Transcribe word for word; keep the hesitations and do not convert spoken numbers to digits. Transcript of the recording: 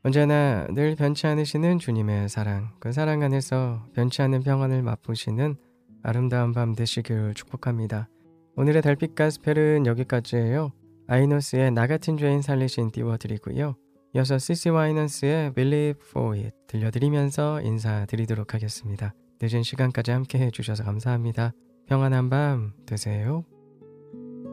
언제나 늘 변치 않으시는 주님의 사랑, 그 사랑 안에서 변치 않는 평안을 맛보시는 아름다운 밤 되시길 축복합니다. 오늘의 달빛 가스펠은 여기까지예요. 아이노스의 나 같은 죄인 살리신 띄워드리고요. 이어서 씨씨 와이넌스의 Believe for It 들려드리면서 인사드리도록 하겠습니다. 늦은 시간까지 함께 해주셔서 감사합니다. 평안한 밤 되세요.